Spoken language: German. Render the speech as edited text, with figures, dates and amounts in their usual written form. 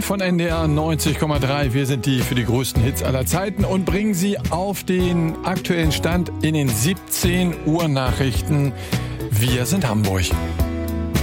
von NDR 90,3. Wir sind die für die größten Hits aller Zeiten und bringen Sie auf den aktuellen Stand in den 17 Uhr Nachrichten. Wir sind Hamburg.